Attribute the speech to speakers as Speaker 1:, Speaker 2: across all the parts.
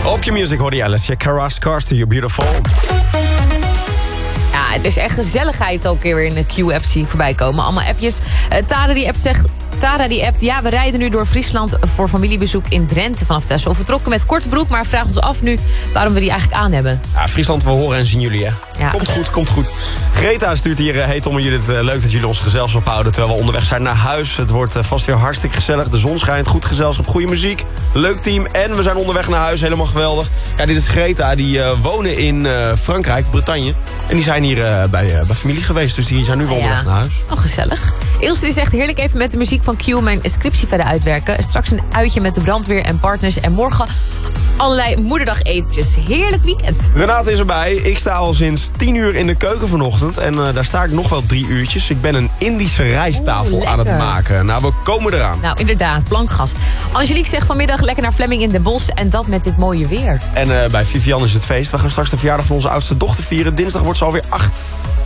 Speaker 1: Op Q-Music hoorde je Alicia Caras, Cars to You Beautiful.
Speaker 2: Ja, het is echt gezelligheid ook weer in de Q-app zie ik voorbij komen. Allemaal appjes. Tara die appt, ja, we rijden nu door Friesland voor familiebezoek in Drenthe vanaf Texel. Vertrokken met korte broek, maar vraag ons af nu waarom we die eigenlijk aan hebben.
Speaker 1: Ja, Friesland, we horen en zien jullie, hè?
Speaker 2: Ja.
Speaker 1: Komt goed. Greta stuurt hier, hey Tom en Judith, leuk dat jullie ons gezelschap houden terwijl we onderweg zijn naar huis. Het wordt vast weer hartstikke gezellig. De zon schijnt, goed gezelschap, goede muziek, leuk team. En we zijn onderweg naar huis, helemaal geweldig. Ja, dit is Greta, die wonen in Frankrijk, Bretagne. En die zijn hier bij familie geweest, dus die zijn nu wel onderweg naar huis.
Speaker 2: Oh, gezellig. Ilse die zegt heerlijk even met de muziek van Q mijn scriptie verder uitwerken. Straks een uitje met de brandweer en partners. En morgen allerlei moederdag-etentjes. Heerlijk weekend.
Speaker 1: Renate is erbij. Ik sta al sinds 10 uur in de keuken vanochtend. En daar sta ik nog wel 3 uurtjes. Ik ben een Indische rijsttafel aan het maken. Nou, we komen eraan.
Speaker 2: Nou, inderdaad. Plankgas. Angelique zegt vanmiddag lekker naar Flemming in Den Bosch. En dat met dit mooie weer.
Speaker 1: En bij Vivian is het feest. We gaan straks de verjaardag van onze oudste dochter vieren. Dinsdag wordt ze alweer 8.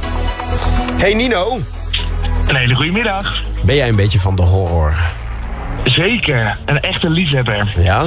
Speaker 1: Hey Nino.
Speaker 3: Een hele goede middag.
Speaker 1: Ben jij een beetje van de horror?
Speaker 3: Zeker, een echte liefhebber.
Speaker 1: Ja.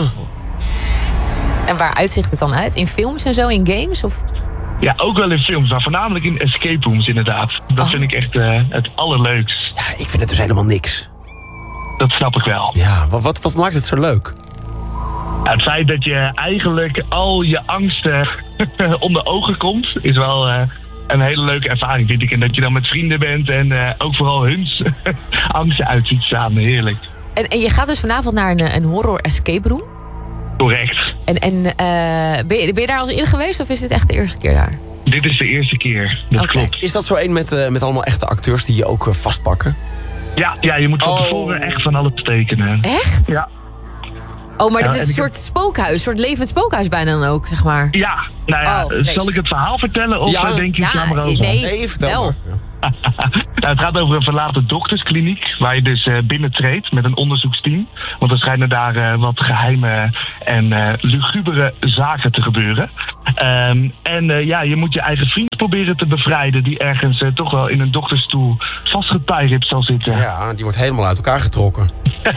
Speaker 2: En waar uitzicht het dan uit? In films en zo? In games? Of?
Speaker 3: Ja, ook wel in films, maar voornamelijk in escape rooms inderdaad. Dat vind ik echt het allerleukst.
Speaker 1: Ja, ik vind het dus helemaal niks.
Speaker 3: Dat snap ik wel.
Speaker 1: Ja, wat maakt het zo leuk?
Speaker 3: Ja, het feit dat je eigenlijk al je angsten onder ogen komt, is wel een hele leuke ervaring, vind ik. En dat je dan met vrienden bent en ook vooral hun angsten uit ziet samen. Heerlijk.
Speaker 2: En je gaat dus vanavond naar een horror escape room?
Speaker 3: Correct.
Speaker 2: En ben je daar al eens in geweest of is dit echt de eerste keer daar?
Speaker 3: Dit is de eerste keer, dat klopt.
Speaker 1: Is dat zo één met allemaal echte acteurs die je ook vastpakken?
Speaker 3: Ja, je moet van tevoren echt van alles tekenen.
Speaker 2: Echt?
Speaker 3: Ja.
Speaker 2: Oh, maar dat is een soort spookhuis, een soort levend spookhuis bijna dan ook, zeg maar.
Speaker 3: Ja, nou ja, zal ik het verhaal vertellen of denk je het maar over?
Speaker 2: Nee,
Speaker 1: vertel maar.
Speaker 3: Nou, het gaat over een verlaten dokterskliniek, waar je dus binnentreedt met een onderzoeksteam. Want er schijnen daar wat geheime en lugubere zaken te gebeuren. Je moet je eigen vriend proberen te bevrijden, die ergens toch wel in een doktersstoel vastgetijript zal zitten.
Speaker 1: Ja, die wordt helemaal uit elkaar getrokken.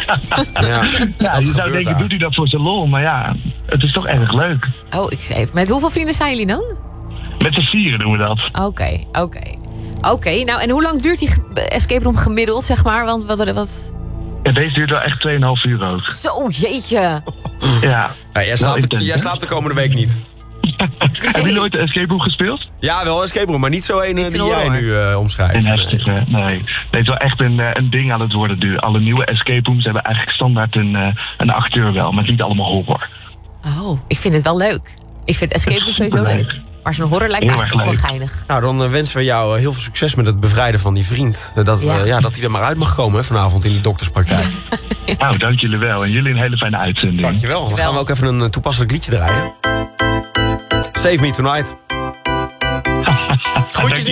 Speaker 3: Je zou denken, doet hij dat voor zijn lol, maar ja, het is toch erg leuk.
Speaker 2: Oh, ik zei even, met hoeveel vrienden zijn jullie dan?
Speaker 3: Met z'n 4 doen we dat.
Speaker 2: Oké, nou en hoe lang duurt die escape room gemiddeld, zeg maar? Want wat...
Speaker 3: Ja, deze duurt wel echt 2,5 uur ook.
Speaker 2: Zo, jeetje.
Speaker 3: Ja.
Speaker 1: Jij slaapt de komende week niet.
Speaker 3: Heb je nooit de escape room gespeeld?
Speaker 1: Ja, wel escape room, maar niet zo een die jij
Speaker 2: horror.
Speaker 1: nu omschrijft.
Speaker 3: Nee. Het is wel echt een ding aan het worden. Alle nieuwe escape rooms hebben eigenlijk standaard een acteur wel, maar niet allemaal horror.
Speaker 2: Oh, ik vind het wel leuk. Ik vind escape room sowieso leuk. Maar zo'n horror lijkt me eigenlijk ook wel geinig.
Speaker 1: Nou, dan wensen we jou heel veel succes met het bevrijden van die vriend. Dat hij er maar uit mag komen vanavond in die dokterspraktijk.
Speaker 3: Nou, dank jullie wel. En jullie een hele fijne uitzending.
Speaker 1: Dankjewel. Dan gaan we ook even een toepasselijk liedje draaien. Save Me Tonight. Groetjes.